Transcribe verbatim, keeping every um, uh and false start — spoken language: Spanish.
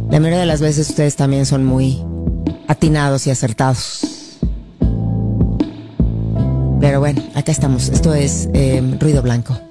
La mayoría de las veces ustedes también son muy atinados y acertados. Pero bueno, acá estamos. Esto es eh, Ruido Blanco.